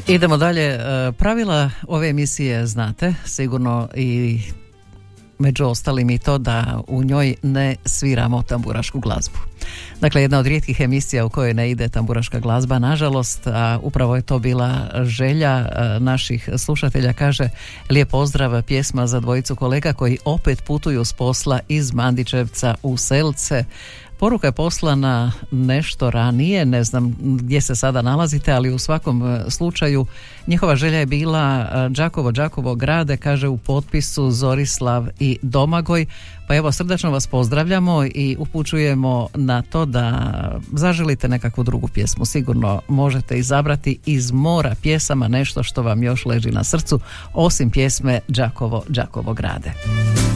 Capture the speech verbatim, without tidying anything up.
Idemo dalje. Pravila ove emisije znate, sigurno i među ostalim i to da u njoj ne sviramo tamburašku glazbu. Dakle, jedna od rijetkih emisija u kojoj ne ide tamburaška glazba, nažalost, a upravo je to bila želja naših slušatelja. Kaže, lijep pozdrav, pjesma za dvojicu kolega koji opet putuju s posla iz Mandićevca u Selce. Poruka je poslana nešto ranije, ne znam gdje se sada nalazite, ali u svakom slučaju njihova želja je bila Đakovo, Đakovo grade, kaže u potpisu Zorislav i Domagoj. Pa evo, srdačno vas pozdravljamo i upućujemo na to da zaželite nekakvu drugu pjesmu. Sigurno možete izabrati iz mora pjesama nešto što vam još leži na srcu, osim pjesme Đakovo, Đakovo grade.